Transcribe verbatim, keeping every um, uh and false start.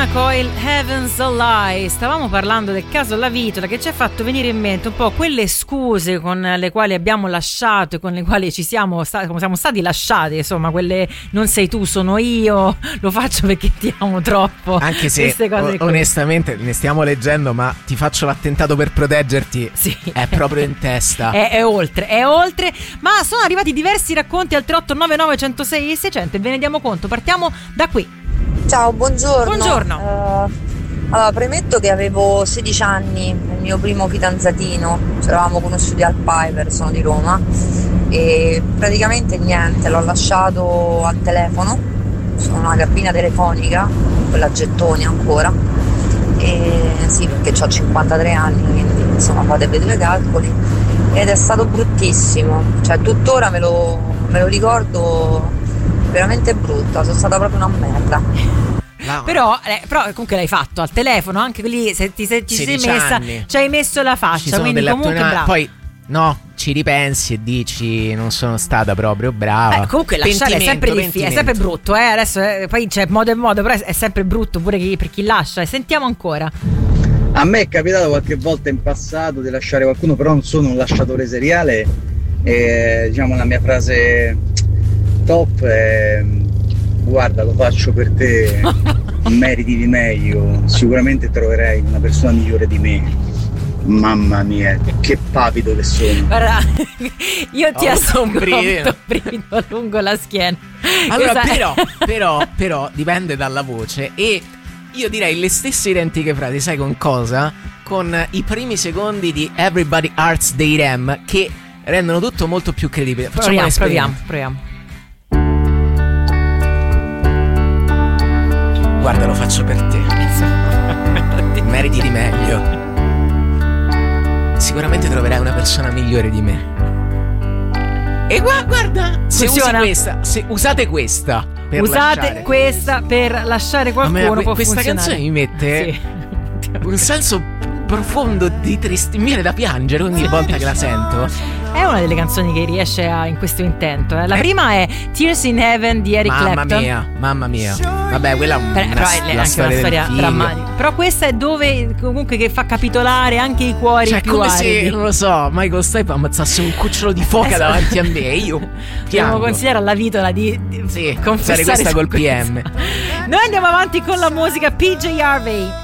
Fiona Coyle, Heaven's a Lie. Stavamo parlando del caso La Vitola, che ci ha fatto venire in mente un po' quelle scuse con le quali abbiamo lasciato e con le quali ci siamo, sta- siamo stati lasciati, insomma, quelle non sei tu, sono io, lo faccio perché ti amo troppo. Anche se o- onestamente ne stiamo leggendo, ma ti faccio l'attentato per proteggerti, sì, è proprio in testa. È, è oltre, è oltre. Ma sono arrivati diversi racconti al tre otto nove nove uno zero sei seicento e ve ne diamo conto. Partiamo da qui. Ciao, buongiorno. Buongiorno. Uh, allora, premetto che avevo sedici anni, il mio primo fidanzatino, ci eravamo conosciuti al Piper, sono di Roma, e praticamente niente, l'ho lasciato al telefono, sono una cabina telefonica, quella a gettoni ancora, e sì, perché ho cinquantatré anni, quindi insomma fate due calcoli, ed è stato bruttissimo, cioè tuttora me lo, me lo ricordo veramente brutta, sono stata proprio una merda. No. Però, eh, però comunque l'hai fatto al telefono, anche lì se ti, se ti sei messa, ci hai messo la faccia, quindi comunque attona- bravo. Poi no, ci ripensi e dici non sono stata proprio brava. Eh, comunque lasciare è sempre difficile, è sempre brutto, eh? Adesso eh, poi c'è modo e modo, però è sempre brutto pure chi, per chi lascia. E sentiamo ancora. A me è capitato qualche volta in passato di lasciare qualcuno, però non sono un lasciatore seriale. E diciamo la mia frase top è: guarda, lo faccio per te, meriti di meglio, sicuramente troverai una persona migliore di me. Mamma mia, che pavido che sono. Guarda, io ti oh, assombrito brivido. brivido lungo la schiena. Allora Questa... però, però, però dipende dalla voce. E io direi le stesse identiche frasi, sai con cosa? Con i primi secondi di Everybody Hurts They Them, che rendono tutto molto più credibile. Facciamo un proviamo, proviamo, proviamo. Guarda, lo faccio per te. Meriti di meglio. Sicuramente troverai una persona migliore di me. E gu- guarda, se usi questa, se usate questa per usate lasciare. questa per lasciare qualcuno, può questa funzionare. Canzone mi mette sì. un senso profondo di tristezza, mi viene da piangere ogni volta che la sento. È una delle canzoni che riesce a, in questo intento. Eh. La eh. prima è Tears in Heaven di Eric mamma Clapton. Mamma mia, mamma mia. Vabbè, quella è una, però è la anche storia, una storia del drammatica. Però questa è dove comunque che fa capitolare anche i cuori cioè, più come aridi. se, non lo so, Michael Stipe ammazzasse un cucciolo di foca esatto. davanti a me. Io dobbiamo consigliare alla Vitola di, di sì, confessare questa col questa. P M. Noi andiamo avanti con la musica. P J Harvey.